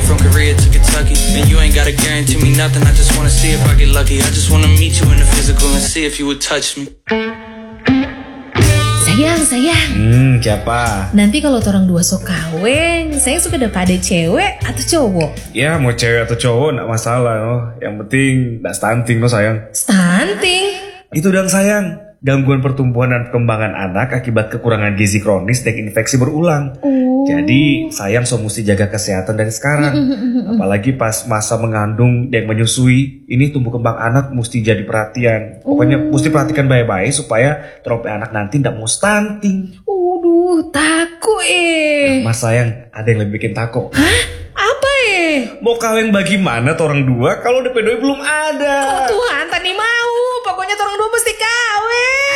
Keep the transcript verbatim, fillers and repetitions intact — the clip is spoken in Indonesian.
from Korea to Kentucky. And you ain't gotta guarantee me nothing, I just wanna see if I get lucky. I just wanna meet you in the physical and see if you would touch me. Sayang, sayang. Hmm, siapa? Nanti kalau orang dua sok kawin, saya suka dapat ada cewek atau cowok? Ya mau cewek atau cowok gak masalah no. Yang penting gak stunting no sayang. Stunting? Itu dan sayang, gangguan pertumbuhan dan perkembangan anak akibat kekurangan gizi kronis dan infeksi berulang. Oh. Jadi sayang so mesti jaga kesehatan dari sekarang. Apalagi pas masa mengandung dan menyusui, ini tumbuh kembang anak mesti jadi perhatian. Pokoknya Oh. mesti perhatikan baik-baik supaya trope anak nanti tidak mau stunting. Waduh, takut eh. Mas sayang, ada yang lebih bikin takut. Hah? Apa eh? Mau kawin bagaimana orang dua kalau D P dua belum ada? Oh Tuhan, tadi mau. Pokoknya orang dua mesti kawin.